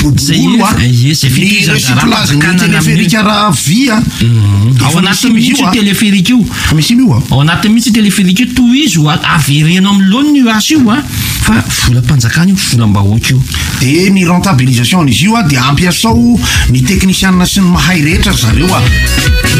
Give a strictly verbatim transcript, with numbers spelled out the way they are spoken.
bobolo a recyclage ny téléphérique raha vy a ao anaty mihitsy téléphérique io misy io ao anaty mihitsy téléphérique io toy izy averena amin'ny laoniny io asy io a fa volam-panjakana io volam-bahoaka io de ny rentabilisation izy io a de ampiasao ny technicienne sy ny mahay rehetra zareo a